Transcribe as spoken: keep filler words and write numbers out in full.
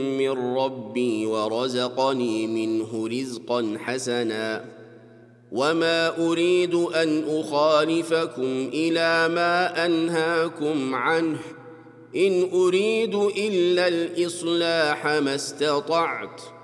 من ربي ورزقني منه رزقا حسنا وما أريد أن أخالفكم إلى ما أنهاكم عنه إن أريد إلا الإصلاح ما استطعت